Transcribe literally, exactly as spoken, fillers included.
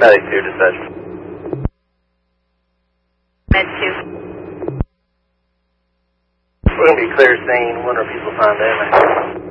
Medic two, dispatch. Med two. We're going to be clear scene. Wonder if people find damage.